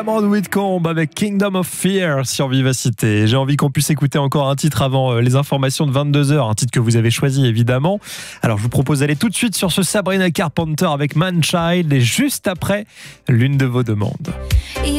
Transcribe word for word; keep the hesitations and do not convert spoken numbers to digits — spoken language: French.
Cameron Whitcomb avec Kingdom of Fear sur Vivacité. J'ai envie qu'on puisse écouter encore un titre avant les informations de vingt-deux heures, un titre que vous avez choisi évidemment. Alors je vous propose d'aller tout de suite sur ce Sabrina Carpenter avec Man Child et juste après l'une de vos demandes. You